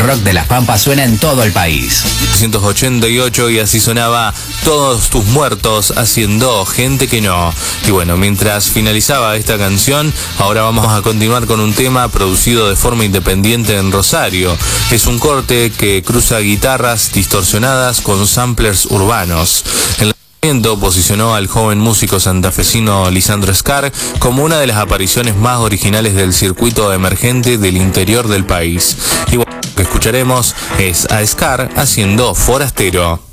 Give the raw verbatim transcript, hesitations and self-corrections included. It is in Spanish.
rock de Las Pampas suena en todo el país. ciento ochenta y ocho y así sonaba Todos tus muertos haciendo gente que no. Y bueno, mientras finalizaba esta canción, ahora vamos a continuar con un tema producido de forma independiente en Rosario. Es un corte que cruza guitarras distorsionadas con samplers urbanos. El lanzamiento posicionó al joven músico santafesino Lisandro Scar como una de las apariciones más originales del circuito emergente del interior del país. Y bueno, lo que escucharemos es a Scar haciendo Forastero.